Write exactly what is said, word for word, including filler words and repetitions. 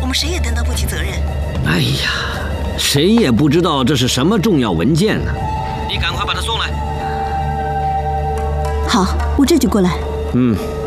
们谁也担当不起责任。 哎呀，谁也不知道这是什么重要文件呢。你赶快把他送来。 好，我这就过来。 嗯。